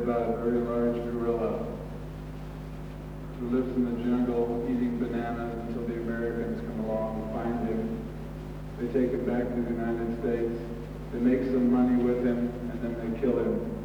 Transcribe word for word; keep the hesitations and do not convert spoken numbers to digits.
about a very large gorilla who lives in the jungle eating bananas until the Americans come along and find him. They take him back to the United States. They make some money with him, and then they kill him.